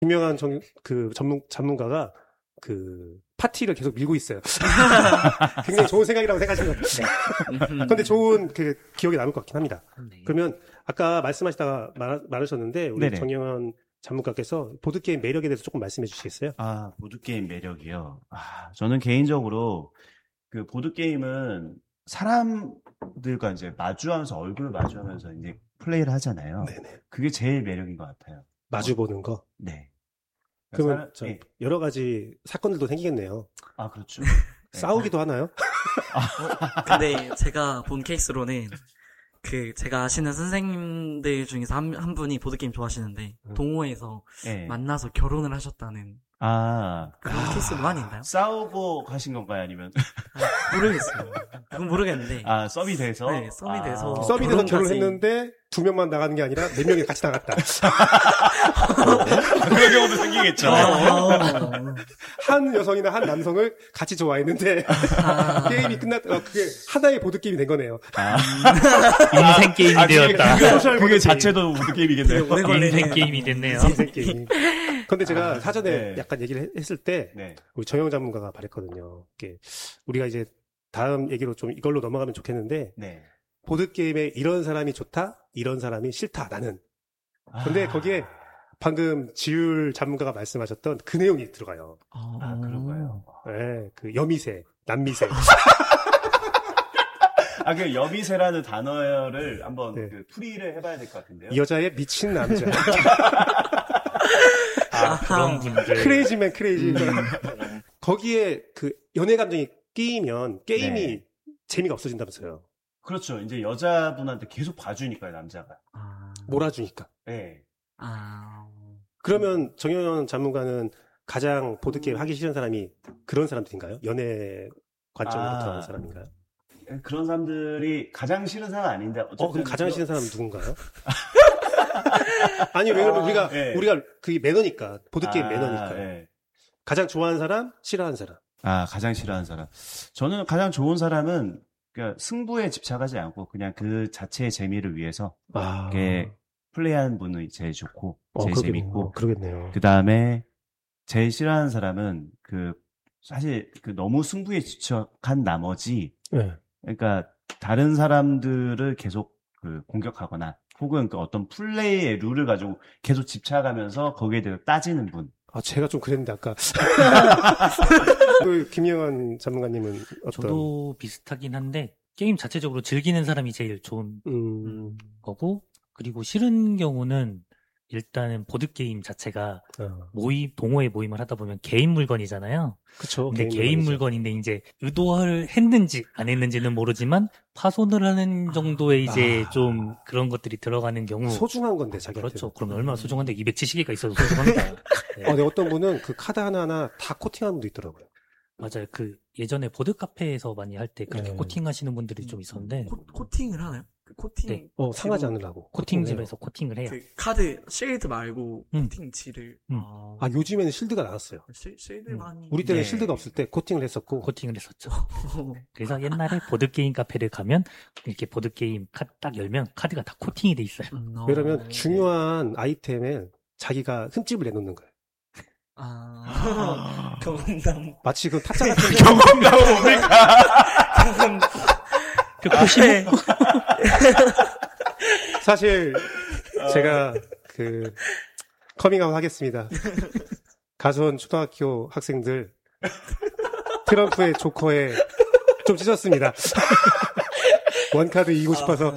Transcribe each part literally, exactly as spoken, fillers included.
유명한 정, 그 전문, 전문가가 그 파티를 계속 밀고 있어요. 굉장히 좋은 생각이라고 생각하시는 것 같아요. 그런데 좋은 그 기억이 남을 것 같긴 합니다. 네. 그러면 아까 말씀하시다가 말, 말하셨는데 우리 네네. 정영현 전문가께서 보드게임 매력에 대해서 조금 말씀해 주시겠어요? 아, 보드게임 매력이요? 아, 저는 개인적으로 그 보드게임은 사람들과 이제 마주하면서 얼굴을 마주하면서 이제 플레이를 하잖아요. 네네. 그게 제일 매력인 것 같아요. 마주보는 거? 네. 그러면 사람, 네. 여러 가지 사건들도 생기겠네요. 아, 그렇죠. 싸우기도 네. 하나요? 어, 근데 제가 본 케이스로는 그 제가 아시는 선생님들 중에서 한, 한 분이 보드게임 좋아하시는데 음. 동호회에서 네. 만나서 결혼을 하셨다는 아 그런 아, 케이스도 많이 있나요? 싸우고 가신 건가요? 아니면 아, 모르겠어요. 그건 모르겠는데 아 썸이 돼서? 네, 썸이 아. 돼서 썸이 돼서 결혼했는데 두 명만 나가는 게 아니라 네 명이 같이 나갔다. 그런 경우도 생기겠죠. 한 여성이나 한 남성을 같이 좋아했는데 아. 게임이 끝났, 어, 그게 하나의 보드 게임이 된 거네요. 아. 인생 게임이 아, 되었다. 그게, 그게, 그게 자체도 보드 게임이겠네요. 인생 게임이 됐네요. 인생 게임. 근데 제가 아, 사전에 네. 약간 얘기를 했을 때 네. 우리 정영 전문가가 말했거든요. 이게 우리가 이제 다음 얘기로 좀 이걸로 넘어가면 좋겠는데. 네. 보드게임에 이런 사람이 좋다, 이런 사람이 싫다, 나는. 근데 아... 거기에 방금 지율 전문가가 말씀하셨던 그 내용이 들어가요. 아, 아 그런 거예요? 네, 그 여미새, 남미새. 아, 그 여미새라는 단어를 한번 네. 그 풀이를 해봐야 될 것 같은데요. 여자의 미친 남자. 아, 그런 분들. 크레이지맨, 크레이지맨. 음. 거기에 그 연애 감정이 끼면 게임이 네. 재미가 없어진다면서요. 그렇죠. 이제 여자분한테 계속 봐주니까요, 남자가. 아... 몰아주니까. 네. 아. 그러면 정영현 전문가는 가장 보드게임 하기 싫은 사람이 그런 사람들인가요? 연애 관점으로 아... 들어가는 사람인가요? 그런 사람들이 가장 싫은 사람 아닌데. 어, 그럼 가장 싫은 사람은 누군가요? 아니, 왜냐면 아, 우리가, 네. 우리가 그게 매너니까. 보드게임 아, 매너니까. 네. 가장 좋아하는 사람, 싫어하는 사람. 아, 가장 싫어하는 사람. 저는 가장 좋은 사람은 그러니까 승부에 집착하지 않고 그냥 그 자체의 재미를 위해서 아. 이렇게 플레이하는 분이 제일 좋고 어, 제일 그러겠네요. 재밌고 그러겠네요. 그 다음에 제일 싫어하는 사람은 그 사실 그 너무 승부에 집착한 나머지 네. 그러니까 다른 사람들을 계속 그 공격하거나 혹은 그 어떤 플레이의 룰을 가지고 계속 집착하면서 거기에 대해서 따지는 분. 아, 제가 좀 그랬는데, 아까. 그, 김영환 전문가님은 어떤? 저도 비슷하긴 한데, 게임 자체적으로 즐기는 사람이 제일 좋은 음... 거고, 그리고 싫은 경우는, 일단은 보드게임 자체가 어. 모임, 동호회 모임을 하다 보면 개인 물건이잖아요. 그쵸. 근데 개인, 개인 물건인데, 이제, 의도를 했는지, 안 했는지는 모르지만, 파손을 하는 정도의 이제 아. 좀 그런 것들이 들어가는 경우. 소중한 건데, 자기한테. 그렇죠. 그럼 얼마나 소중한데, 이백칠십 개가 있어도 소중합니다. 네. 어, 네, 어떤 분은 그 카드 하나하나 다 코팅하는 분도 있더라고요. 맞아요. 그, 예전에 보드카페에서 많이 할 때 그렇게 네. 코팅하시는 분들이 좀 있었는데. 코, 코팅을 하나요? 그 코팅. 네. 어, 상하지 않으려고. 코팅집에서 코팅을 해요. 그 카드, 실드 말고, 음. 코팅지를. 음. 아, 아, 요즘에는 실드가 나왔어요. 실, 실드 많이. 음. 우리 때는 네. 실드가 없을 때 코팅을 했었고. 코팅을 했었죠. 그래서 옛날에 보드게임 카페를 가면, 이렇게 보드게임 카드 딱 열면 카드가 다 코팅이 돼 있어요. 음, 어. 왜냐면 중요한 아이템에 자기가 흠집을 내놓는 거예요. 아, 경험담. 마치 그 타짜 같은 경험담은 뭡니까? 그 코시네. 사실 제가 그 커밍아웃 하겠습니다. 가수원 초등학교 학생들 트럼프의 조커에 좀 찢었습니다. 원카드 이기고 싶어서.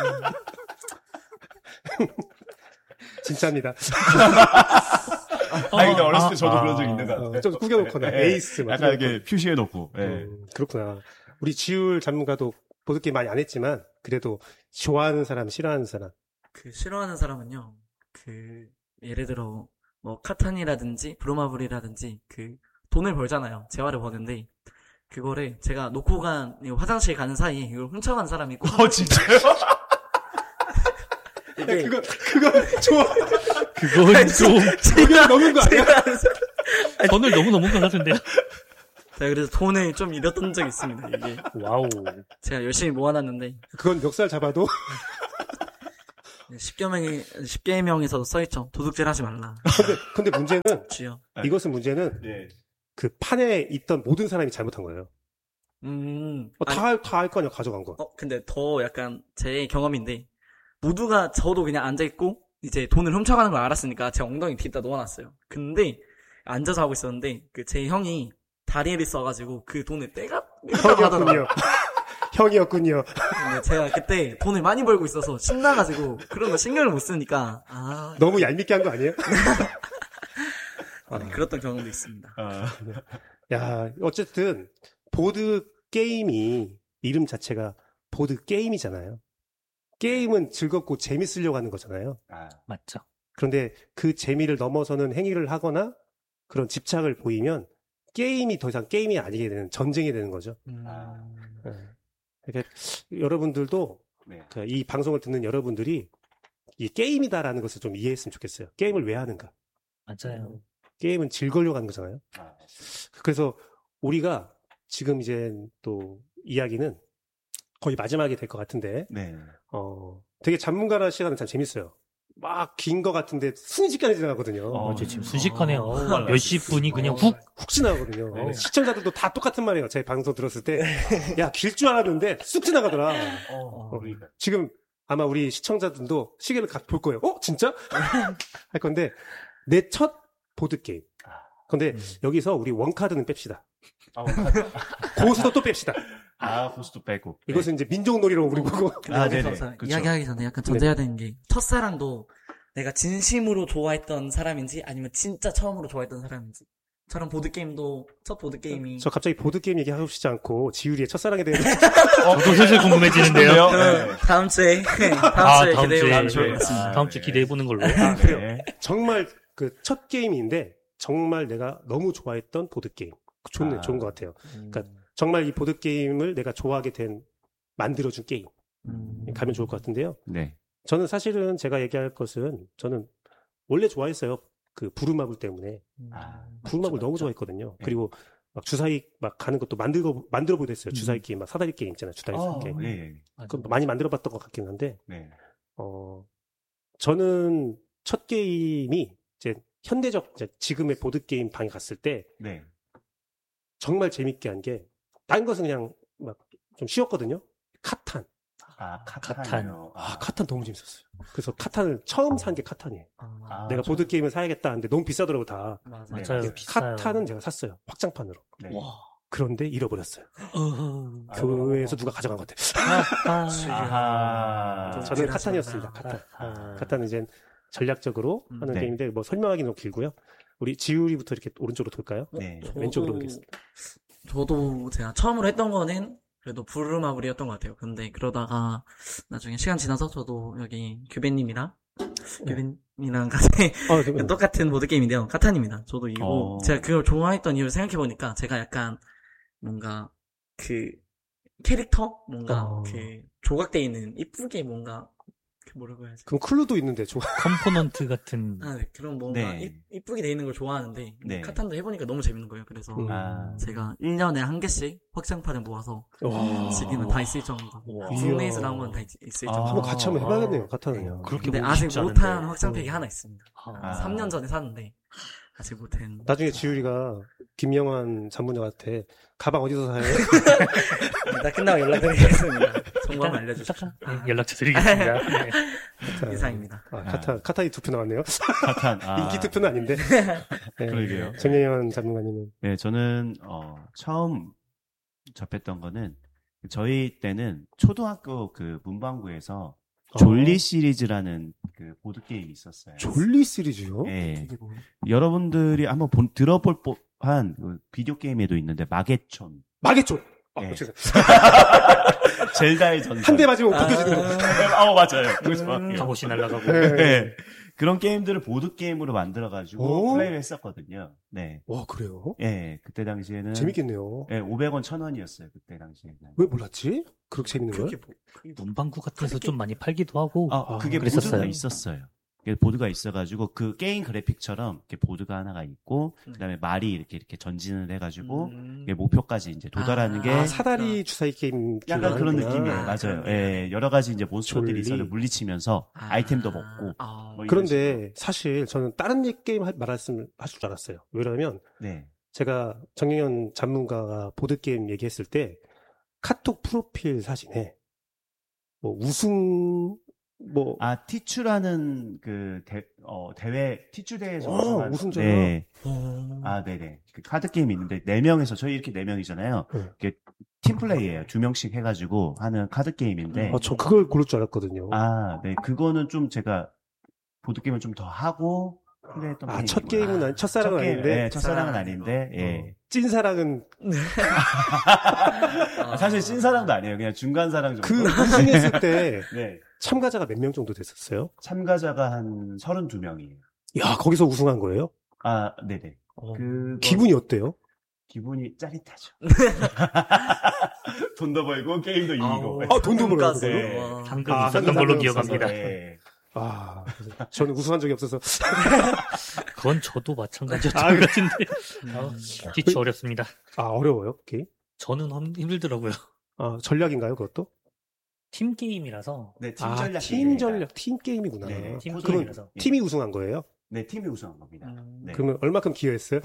진짜입니다. 아, 근데 어렸을 때 저도 아, 그런 적 있는 것 같아요. 어, 좀 구겨놓거나, 네, 에이스. 막 약간 이렇게 표시해놓고. 네. 음, 그렇구나. 우리 지율 전문가도 보드게임 많이 안 했지만, 그래도 좋아하는 사람, 싫어하는 사람. 그, 싫어하는 사람은요, 그, 예를 들어, 뭐, 카탄이라든지, 브로마블이라든지, 그, 돈을 벌잖아요. 재화를 버는데, 그거를 제가 놓고 간, 화장실 가는 사이에 이걸 훔쳐간 사람이 있고. 어, 진짜요? 이게 그거, 그거, 좋아. 그건 좀. 제가 넘은 거 아니야? 돈을 너무 넘은 것 같은데요? 제가 그래서 돈을 좀 잃었던 적이 있습니다, 이게. 와우. 제가 열심히 모아놨는데. 그건 멱살 잡아도? 십계명에, 십계명에서도 써있죠. 도둑질 하지 말라. 근데, 근데 문제는, 주요. 이것은 문제는, 네. 그 판에 있던 모든 사람이 잘못한 거예요. 음. 어, 다, 할, 다 할 거 아니야, 가져간 거. 어, 근데 더 약간 제 경험인데, 모두가 저도 그냥 앉아있고, 이제 돈을 훔쳐가는 걸 알았으니까 제 엉덩이 뒤에다 놓아놨어요. 근데, 앉아서 하고 있었는데, 그 제 형이 다리를 써가지고 그 돈을 떼가, 형이었군요. 형이었군요. 근데 제가 그때 돈을 많이 벌고 있어서 신나가지고, 그런 거 신경을 못 쓰니까, 아. 너무 얄밉게 한 거 아니에요? 아, 네, 그랬던 경험도 있습니다. 아. 야, 어쨌든, 보드 게임이, 이름 자체가 보드 게임이잖아요. 게임은 즐겁고 재밌으려고 하는 거잖아요. 아, 맞죠. 그런데 그 재미를 넘어서는 행위를 하거나 그런 집착을 보이면 게임이 더 이상 게임이 아니게 되는, 전쟁이 되는 거죠. 음. 네. 그러니까 여러분들도, 네. 이 방송을 듣는 여러분들이 이 게임이다라는 것을 좀 이해했으면 좋겠어요. 게임을 왜 하는가? 맞아요. 게임은 즐거우려고 하는 거잖아요. 그래서 우리가 지금 이제 또 이야기는 거의 마지막이 될 것 같은데, 네. 어, 되게 전문가라는 시간은 참 재밌어요. 막 긴 거 같은데 순식간에 지나가거든요. 어, 어 지금 순식간에 어, 어, 몇십 분이 그냥 훅, 훅 지나가거든요. 네. 시청자들도 다 똑같은 말이에요. 제 방송 들었을 때. 야, 길 줄 알았는데 쑥 지나가더라. 어, 어, 지금 아마 우리 시청자들도 시계를 볼 거예요. 어? 진짜? 할 건데, 내 첫 보드게임. 근데 음. 여기서 우리 원카드는 뺍시다. 아, 원카드. 고수도 또 뺍시다. 아, 고수도 빼고. 이것은 네. 이제 민족놀이로 우리 보고. 아, 네네. 이야기하기 전에 약간 전제해야 되는 게, 첫사랑도 내가 진심으로 좋아했던 사람인지, 아니면 진짜 처음으로 좋아했던 사람인지. 저런 보드게임도, 첫 보드게임이. 저 갑자기 보드게임 얘기하고 싶지 않고, 지유리의 첫사랑에 대해서. 어, 저도 슬슬 궁금해지는데요. 네. 다음 주에, 다음 아, 주에 다음 기대해보는 다음 주에, 아, 다음 주 기대해보는 걸로. 아, 그래요. 정말 그 첫 게임인데, 정말 내가 너무 좋아했던 보드게임. 좋네, 아, 좋은 것 같아요. 음. 그러니까 정말 이 보드게임을 내가 좋아하게 된, 만들어준 게임. 음. 가면 좋을 것 같은데요. 네. 저는 사실은 제가 얘기할 것은, 저는 원래 좋아했어요. 그 부루마블 때문에. 아, 부루마블 맞죠, 너무 맞죠. 좋아했거든요. 네. 그리고 막 주사위 막 가는 것도 만들고, 만들어 보기도 했어요. 음. 주사위 게임, 막 사다리 게임 있잖아요. 주사위 어, 게임. 네. 그 많이 만들어 봤던 것 같긴 한데, 네. 어, 저는 첫 게임이 이제 현대적, 이제 지금의 보드게임 방에 갔을 때, 네. 정말 재밌게 한 게, 딴 것은 그냥 막 좀 쉬웠거든요. 카탄. 아, 카탄. 아, 카탄 너무 재밌었어요. 그래서 카탄을 처음 산 게 카탄이에요. 아, 내가 보드게임을 사야겠다 하는데 너무 비싸더라고, 다. 맞아요. 네. 카탄은 제가 샀어요. 확장판으로. 네. 와. 그런데 잃어버렸어요. 어... 교회에서 누가 가져간 것 같아요. 아하. 저는 카탄이었습니다. 카탄. 아하. 카탄은 이제 전략적으로 하는 네. 게임인데, 뭐 설명하기는 너무 길고요. 우리 지우리부터 이렇게 오른쪽으로 돌까요? 네. 저도, 왼쪽으로 오겠습니다. 저도 제가 처음으로 했던 거는 그래도 부루마블이었던 것 같아요. 근데 그러다가 나중에 시간 지나서 저도 여기 규배님이랑 규배님이랑 같이 어, 똑같은 보드게임인데요. 카탄입니다. 저도 이거 어... 제가 그걸 좋아했던 이유를 생각해보니까 제가 약간 뭔가 그 캐릭터? 뭔가 어... 그 조각되어 있는 이쁘게 뭔가 그 뭐라고 해야지? 그럼 클루도 있는데 좋아. 컴포넌트 같은. 아, 네. 그런 뭔가 네. 이, 이쁘게 돼 있는 걸 좋아하는데 네. 카탄도 해보니까 너무 재밌는 거예요. 그래서 음. 아. 제가 일 년에 한 개씩 확장판을 모아서 지금은 다 있을 정도. 국내에서 나온 건 다 있을 정도. 아. 한번 같이 한번 해봐야겠네요. 카탄은요. 그렇게 근데 아직 못한 확장팩이 하나 있습니다. 아. 삼 년 전에 샀는데 아직 못한. 나중에 지율이가 김영환 전문가한테 가방 어디서 사요? 나 끝나고 연락드리겠습니다. 정보만 알려주십시오. 네, 연락처 드리겠습니다. 네. 이상입니다. 아, 카탄, 카탄이 투표 나왔네요. 카탄. 아. 인기 투표는 아닌데. 네. 그러게요. 정영현 전문가님은? 네, 저는, 어, 처음 접했던 거는, 저희 때는 초등학교 그 문방구에서 졸리 시리즈라는 그 보드게임이 있었어요. 졸리 시리즈요? 네. 여러분들이 한번 본, 들어볼 법한 그 비디오 게임에도 있는데, 마개촌. 마개촌! 아, 네. 젤다의 전설. 한 대 맞으면 벗겨지는 거. 아, 어, 맞아요. 그렇죠. 음, 갑옷이 날아가고. 네. 네. 그런 게임들을 보드게임으로 만들어가지고 플레이를 했었거든요. 네. 와, 그래요? 네. 그때 당시에는. 재밌겠네요. 네, 오백 원, 천 원이었어요. 그때 당시에는. 왜 몰랐지? 그렇게 재밌는 거예요? 문방구 같은 데서 좀 많이 팔기도 하고. 아, 그게 모두가 있었어요. 보드가 있어가지고 그 게임 그래픽처럼 이렇게 보드가 하나가 있고 그다음에 말이 이렇게 이렇게 전진을 해가지고 음. 목표까지 이제 도달하는 아, 게 아, 사다리 주사위 게임 약간 그런 느낌이에요. 아, 맞아요. 예, 여러 가지 이제 몬스터들이 있어서 물리치면서 아, 아이템도 먹고. 아, 뭐 그런데 사실 저는 다른 게임 말씀 하실 줄 알았어요. 왜냐면 네. 제가 정영현 전문가가 보드 게임 얘기했을 때 카톡 프로필 사진에 뭐 우승 뭐. 아, 티추라는 그, 대, 어, 대회, 티추 대회에서. 어, 우승자. 네. 아, 네네. 그 카드게임이 있는데, 네 명에서, 저희 이렇게 네 명이잖아요. 네. 이게 팀플레이예요. 두 명씩 해가지고 하는 카드게임인데. 아, 저 그걸 고를 줄 알았거든요. 아, 네. 그거는 좀 제가, 보드게임을 좀 더 하고, 플레이했던 아, 첫 게임은, 아니, 첫사랑은 첫 게임, 아닌데. 네, 첫사랑은 아닌데, 예. 어. 찐사랑은. 아, 사실 찐사랑도 아니에요. 그냥 중간사랑 정도. 그 우승했을 때. 네. 참가자가 몇 명 정도 됐었어요? 참가자가 한 서른두 명이에요. 야, 거기서 우승한 거예요? 아, 네네. 어. 그거... 기분이 어때요? 기분이 짜릿하죠. 돈도 벌고, 게임도 이기고. 아, 돈도 벌고. 네. 상금 아, 있었던 걸로 기억합니다. 네. 아, 저는 우승한 적이 없어서. 그건 저도 마찬가지였던 아, 것 같은데. 음. 뒤치 어렵습니다. 아, 어려워요? 게임? 저는 힘들더라고요. 아, 전략인가요, 그것도? 팀 게임이라서. 네, 팀 전략. 아, 팀 전략, 팀 게임이구나. 네, 팀 그러면 게임이라서. 팀이 우승한 거예요? 네, 팀이 우승한 겁니다. 음, 네. 그러면 얼마큼 기여했어요?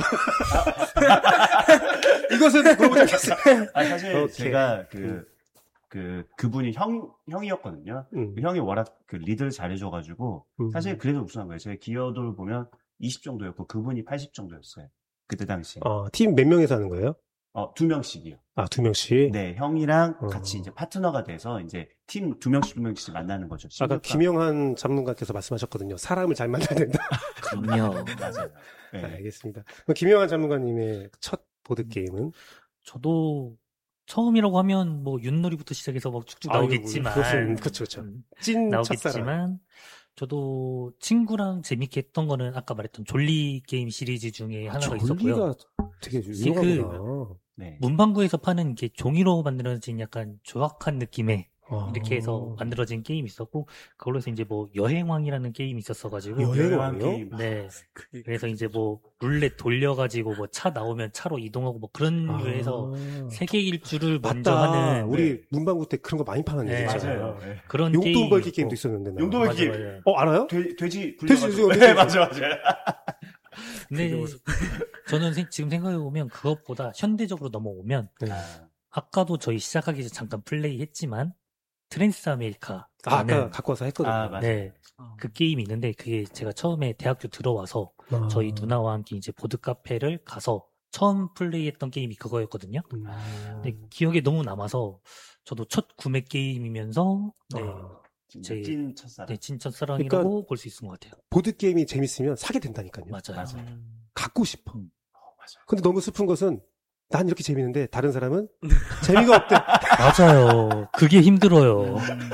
이것은 물어보겠어요. 아, 사실 오케이. 제가 그, 그, 그분이 형, 형이었거든요. 음. 그 형이 워낙 그 리드를 잘해줘가지고, 음. 사실 그래서 우승한 거예요. 제 기여도를 보면 이십 정도였고, 그분이 팔십 정도였어요. 그때 당시. 어, 팀 몇 명에서 하는 거예요? 어, 두 명씩이요. 아, 두 명씩? 네, 형이랑 어. 같이 이제 파트너가 돼서 이제 팀 두 명씩 두 명씩 만나는 거죠. 아까 김영한 전문가께서 말씀하셨거든요. 사람을 잘 만나야 된다. 그럼요. 맞아요. 네. 네, 알겠습니다. 그럼 김영한 전문가님의 첫 보드게임은? 저도 처음이라고 하면 뭐 윷놀이부터 시작해서 막 쭉쭉 나오겠지만. 그렇죠, 그렇죠. 찐 나오겠지만. 첫사랑. 저도 친구랑 재밌게 했던 거는 아까 말했던 졸리 게임 시리즈 중에 아, 하나가 있었고요. 졸리가 되게 유명하구나. 그 네. 문방구에서 파는 게 종이로 만들어진 약간 조악한 느낌의 아. 이렇게 해서 만들어진 게임이 있었고 그걸로 해서 이제 뭐 여행왕이라는 게임이 있었어가지고 여행왕이요? 네. 그래서 이제 뭐 룰렛 돌려가지고 뭐 차 나오면 차로 이동하고 뭐 그런 아. 류에서 세계 일주를 먼저 하는 우리 네. 문방구 때 그런 거 많이 파는데 네. 맞아요. 네. 그런 용돈 게임 벌기 게임도 있었는데 용돈 벌기 맞아, 맞아. 어 알아요? 돼, 돼지 돼지 돼지 네 맞아 맞아. 근데 저는 세, 지금 생각해보면 그것보다 현대적으로 넘어오면 네. 아까도 저희 시작하기 전에 잠깐 플레이했지만 트랜스 아메리카 아, 아까 갖고 와서 했거든요. 아, 네, 그 게임이 있는데 그게 제가 처음에 대학교 들어와서 아. 저희 누나와 함께 이제 보드 카페를 가서 처음 플레이했던 게임이 그거였거든요. 음. 근데 기억에 너무 남아서 저도 첫 구매 게임이면서 네. 아. 제 찐 첫사랑. 네, 찐 첫사랑이라고 그러니까 볼 수 있는 것 같아요. 보드 게임이 재밌으면 사게 된다니까요. 맞아요. 맞아요. 갖고 싶어. 음. 어, 맞아요. 근데 너무 슬픈 것은 난 이렇게 재밌는데 다른 사람은 재미가 없대. 맞아요. 그게 힘들어요.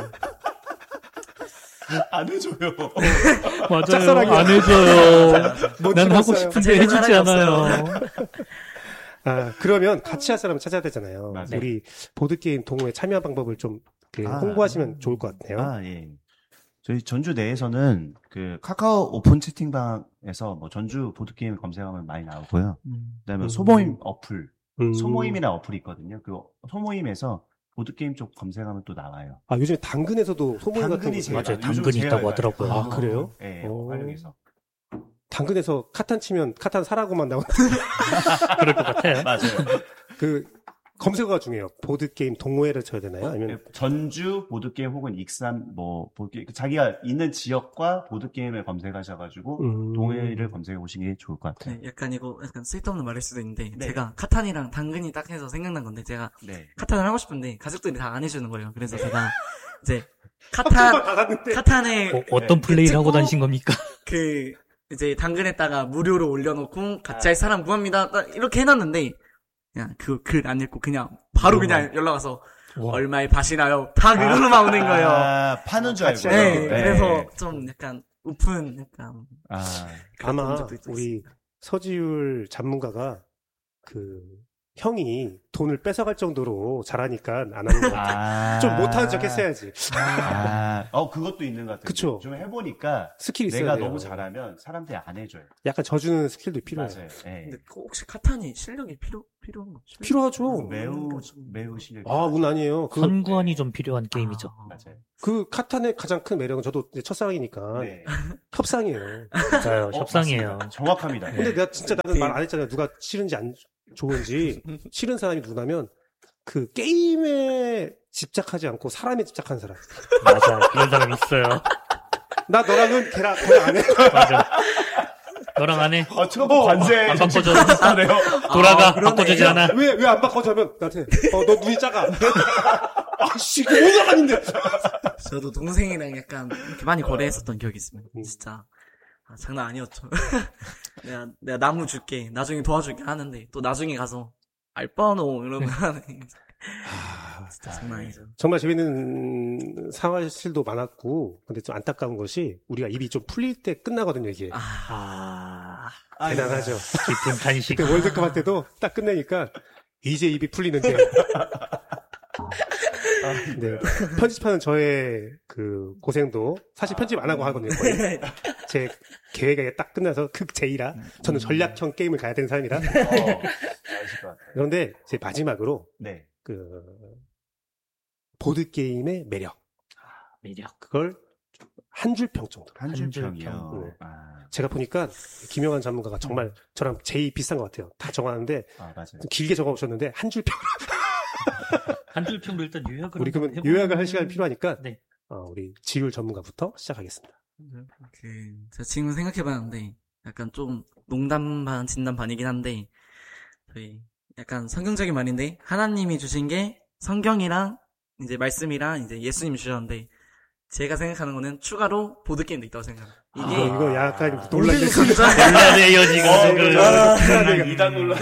안 해줘요. 맞아요. 짝사랑이야. 안 해줘요. 난 하고 싶은데 해주지 않아요. 아, 그러면 같이 할 사람을 찾아야 되잖아요. 맞아요. 우리 보드게임 동호회 참여한 방법을 좀 그 아, 홍보하시면 좋을 것 같네요. 아, 예. 저희 전주 내에서는 그 카카오 오픈 채팅방에서 뭐 전주 보드게임 검색하면 많이 나오고요. 음. 그다음에 음. 소모임 어플, 음. 소모임이나 어플이 있거든요. 그 소모임에서 보드게임 쪽 검색하면 또 나와요. 아, 요즘에 당근에서도 소모임 같은 거 맞아요. 당근이 있다고 하더라고요. 아, 그래요? 네, 활용해서. 당근에서 카탄 치면 카탄 사라고만 나오는 그럴 것 같아요. 맞아요. 그 검색어가 중요해요. 보드게임 동호회를 쳐야 되나요? 아니면 전주 보드게임 혹은 익산 뭐 보드게임 자기가 있는 지역과 보드게임을 검색하셔가지고 음... 동호회를 검색해 보시는 게 좋을 것 같아요. 네, 약간 이거 약간 쓸데없는 말일 수도 있는데 네. 제가 카탄이랑 당근이 딱 해서 생각난 건데 제가 네. 카탄을 하고 싶은데 가족들이 다 안 해주는 거예요. 그래서 제가 이제 카탄 카탄에 어, 어떤 플레이를 하고 다니신 겁니까? 그 이제 당근에다가 무료로 올려놓고 같이 할 사람 구합니다. 이렇게 해놨는데 그냥 그 글 안 읽고 그냥 바로 우와. 그냥 연락 와서 우와. 얼마에 파시나요? 다 그걸로만 오는 거예요. 아, 파는 줄 알고. 네, 네. 그래서 좀 약간 오픈 약간. 아, 아마 우리 서지율 전문가가 그 형이 돈을 뺏어갈 정도로 잘하니까 안 하는 것 같아. 아~ 좀 못하는 척 했어야지. 아, 어, 그것도 있는 것 같아요. 그쵸. 좀 해보니까 스킬이 있어야 내가 돼요. 너무 잘하면 사람들이 안 해줘요. 약간 져주는 스킬도 필요해요. 맞아요. 네. 근데 혹시 카탄이 실력이 필요, 필요한 거? 실력? 필요하죠. 매우, 매우 실력. 아, 운 아니에요. 그, 선구안이 좀 필요한 게임이죠. 아, 맞아요. 그 카탄의 가장 큰 매력은 저도 첫사랑이니까 네. 협상이에요. 맞아요. 어, 협상이에요. 맞습니다. 정확합니다. 근데 내가 진짜 나는 말 안 했잖아요. 누가 싫은지 안 좋은지. 싫은 사람이 누구냐면 그 게임에 집착하지 않고 사람에 집착한 사람. 맞아. 그런 사람 있어요. 나 너랑은 걔랑 걔랑 안 해. 맞아. 너랑 안 해. 아, 처음 관제 안 바꿔줘. 하네요. 돌아가. 아, 바꿔주지 않아. 왜 왜 안 바꿔주면 나한테 어 너 눈이 작아. 아씨 그거 아닌데. 저도 동생이랑 약간 이렇게 많이 거래했었던 기억이 있습니다. 진짜 아, 장난 아니었죠. 내가 내가 나무 줄게, 나중에 도와줄게 하는데 또 나중에 가서 알바노 이러면 하는. 아, 진짜 장난 아니죠. 정말 재밌는 상황실도 많았고, 근데 좀 안타까운 것이 우리가 입이 좀 풀릴 때 끝나거든요 이게. 아, 아 대단하죠. 깊은 간식. 그때 월드컵 할 때도 딱 끝내니까 이제 입이 풀리는데. 아, 네. 편집하는 저의 그 고생도 사실 편집 안 하고 하거든요. 거의. 제 계획이 딱 끝나서 극제이라 저는 전략형 게임을 가야 되는 사람이라. 어, 아실 것 같아요. 그런데 제 마지막으로 네. 그 보드 게임의 매력. 매력. 그걸 한 줄 평 정도. 한 줄 평이요. 네. 아. 제가 보니까 김영환 전문가가 정말 저랑 제일 비슷한 것 같아요. 다 정하는데 아, 맞아요. 길게 적어오셨는데 한 줄 평. 한 줄 평도 일단 요약을. 우리 그러면 요약을 할 시간이 필요하니까 네. 어, 우리 지율 전문가부터 시작하겠습니다. 그 제가 지금 생각해봤는데 약간 좀 농담 반 진담 반이긴 한데 저희 약간 성경적인 말인데 하나님이 주신 게 성경이랑 이제 말씀이랑 이제 예수님이 주셨는데 제가 생각하는 거는 추가로 보드게임도 있다고 생각합니다. 이게 아, 이거 약간 모든 논란이 논란이에요 지금. 어, 이단 논란.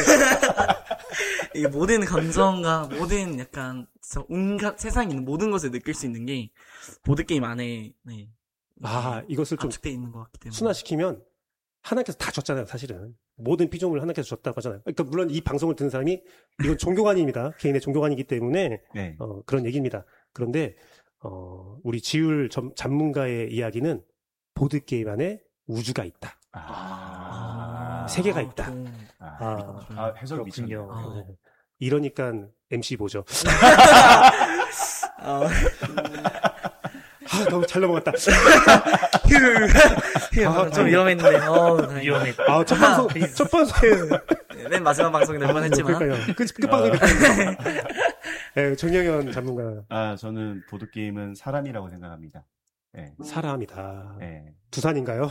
이게 모든 감정과 모든 약간 온갖 세상에 있는 모든 것을 느낄 수 있는 게 보드게임 안에 네, 아, 이것을 좀 압축되어 있는 것 같기 때문에 순화시키면 하나님께서 다 줬잖아요, 사실은. 모든 피조물을 하나님께서 줬다고 하잖아요. 그러니까 물론 이 방송을 듣는 사람이 이건 종교관입니다. 개인의 종교관이기 때문에 네. 어, 그런 얘기입니다. 그런데 어, 우리 지율 점, 전문가의 이야기는 보드게임 안에 우주가 있다. 아. 세계가 있다. 아, 아, 아 해석이 미쳤네요. 아. 네. 이러니까 엠씨 보죠. 어. 아, 너무 잘 넘어갔다. 아, 좀 위험했는데. 어, 위험했다. 아, 첫 방송, 첫 방송. 맨 마지막 방송이 될 뻔했지만. 그러니까요. 끝, 끝방송이 네, 정영현 전문가. 아, 저는 보드게임은 사람이라고 생각합니다. 네. 사람이다. 네. 두산인가요?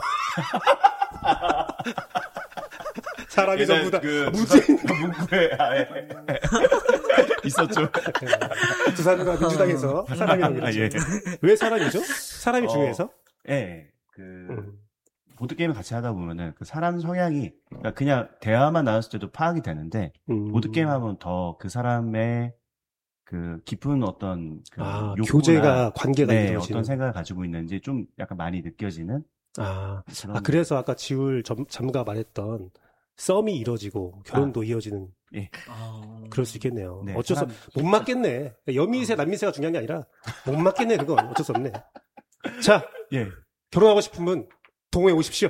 사람이 예전 전부다. 그 무지. 문구에 아예 있었죠. 두산과 민주당에서 사람이라고 아, 그러죠. 예. 왜 사람이죠? 사람이 어, 중요해서? 예. 그 음. 보드 게임을 같이 하다 보면은 그 사람 성향이 그러니까 그냥 대화만 나눴을 때도 파악이 되는데 음. 보드 게임 하면 더 그 사람의 그 깊은 어떤 그 아, 욕구나, 교제가 관계가 네, 이루어지는. 어떤 생각을 가지고 있는지 좀 약간 많이 느껴지는. 아, 그런... 아 그래서 아까 지울 점, 잠가 말했던 썸이 이루어지고 결혼도 아. 이어지는. 예. 아... 그럴 수 있겠네요. 네, 어쩔 수, 사람... 못 맞겠네. 여미세, 남미세가 중요한 게 아니라, 못 맞겠네, 그건. 어쩔 수 없네. 자, 예. 결혼하고 싶은 분, 동호회 오십시오.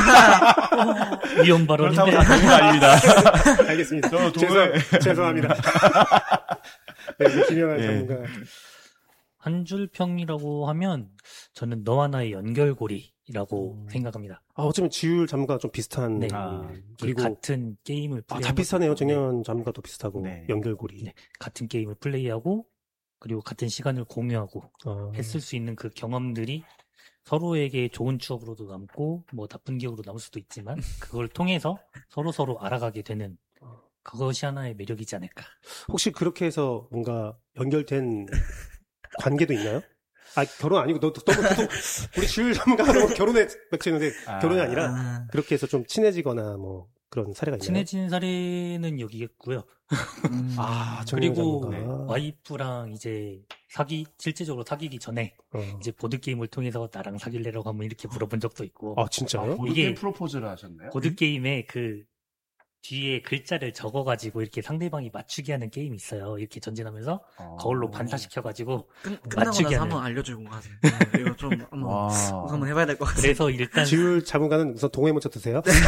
위험 발언인데. 그렇다고 다 동호가 아닙니다. 알겠습니다. 저 동호회. 죄송, 죄송합니다. 네, 김영환 예. 전문가. 한 줄 평이라고 하면, 저는 너와 나의 연결고리라고 음. 생각합니다. 아, 어쩌면 지율 전문가가 좀 비슷한. 네. 아, 그리고 같은 게임을 아, 다 비슷하네요. 정현 전문가도 비슷하고. 네. 연결고리. 네. 같은 게임을 플레이하고, 그리고 같은 시간을 공유하고, 아. 했을 수 있는 그 경험들이 서로에게 좋은 추억으로도 남고, 뭐 나쁜 기억으로 남을 수도 있지만, 그걸 통해서 서로 서로 알아가게 되는 그것이 하나의 매력이지 않을까. 혹시 그렇게 해서 뭔가 연결된 관계도 있나요? 아, 결혼 아니고, 너, 너, 너, 너 우리 지율 전문가가 결혼에 맺히는데, 아, 결혼이 아니라, 아. 그렇게 해서 좀 친해지거나, 뭐, 그런 사례가 있나요? 친해진 사례는 여기겠고요. 음. 아, 그리고 네. 와이프랑 이제 사기, 실제적으로 사귀기 전에, 어. 이제 보드게임을 통해서 나랑 사귈래라고 한번 이렇게 물어본 적도 있고. 아, 진짜요? 아, 보드게임 프로포즈를 하셨나요? 보드게임의 그, 뒤에 글자를 적어가지고 이렇게 상대방이 맞추게 하는 게임이 있어요. 이렇게 전진하면서 어... 거울로 반사시켜가지고 끝, 끝나고 나서 하는... 한번 알려주고 가세요. 네, 이거 좀 한번, 한번 해봐야 될 것 같아요. 그래서 일단 지울 자문가는 우선 동호회 먼저 드세요. 네,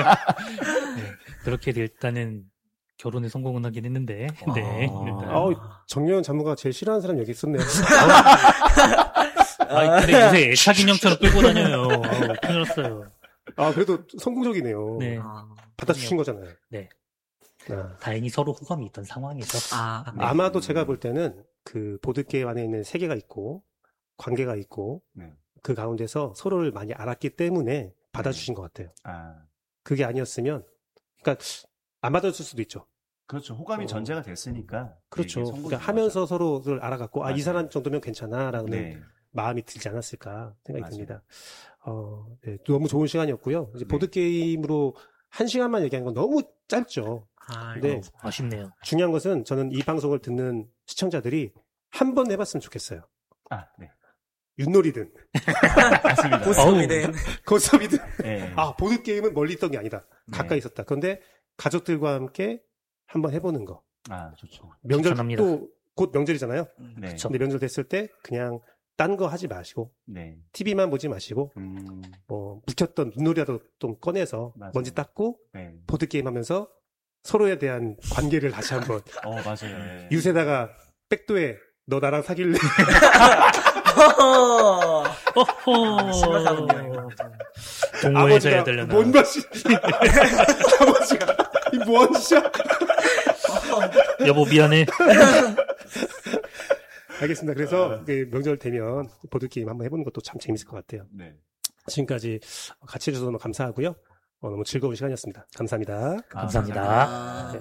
그렇게 일단은 결혼에 성공은 하긴 했는데. 네. 일단. 아, 정려현 자문가 제일 싫어하는 사람 여기 있었네요. 아, 근데 요새 애착 인형처럼 끌고 다녀요. 아, 큰일 났어요. 아, 그래도 성공적이네요. 네. 받아주신 거잖아요. 네. 아. 다행히 서로 호감이 있던 상황에서. 아, 네. 아마도 제가 볼 때는 그 보드게임 안에 있는 세계가 있고, 관계가 있고, 네. 그 가운데서 서로를 많이 알았기 때문에 받아주신 네. 것 같아요. 아. 그게 아니었으면, 그러니까, 안 받아줄 수도 있죠. 그렇죠. 호감이 어. 전제가 됐으니까. 그렇죠. 그러니까 하면서 거죠. 서로를 알아갔고, 맞아요. 아, 이 사람 정도면 괜찮아라는 네. 마음이 들지 않았을까 생각이 맞아요. 듭니다. 어, 네, 너무 좋은 시간이었고요. 이제 네. 보드게임으로 한 시간만 얘기하는 건 너무 짧죠. 아, 근데 아쉽네요. 중요한 것은 저는 이 방송을 듣는 시청자들이 한 번 해봤으면 좋겠어요. 아, 네. 윷놀이든. 맞습니다. 고스톱이든. 고스톱이든. 네. 아, 보드게임은 멀리 있던 게 아니다. 가까이 네. 있었다. 그런데 가족들과 함께 한번 해보는 거. 아, 좋죠. 명절 또 곧 명절이잖아요. 네. 근데 명절 됐을 때 그냥 딴 거 하지 마시고, 네. 티비만 보지 마시고, 음. 뭐, 묵혔던 윷놀이라도 좀 꺼내서 맞아요. 먼지 닦고, 네. 보드게임 하면서 서로에 대한 관계를 다시 한번. 어, 맞아요. 네. 유세다가 백도에 너 나랑 사귈래? 어허. 심각하군요. 동호회에서 해야 되려나. 뭔 맛이. 아버지가, 이 뭐하는 짓이야? 여보, 미안해. 알겠습니다. 그래서 아, 그 명절 되면 보드게임 한번 해보는 것도 참 재밌을 것 같아요. 네. 지금까지 같이 해주셔서 너무 감사하고요. 어, 너무 즐거운 시간이었습니다. 감사합니다. 감사합니다. 감사합니다.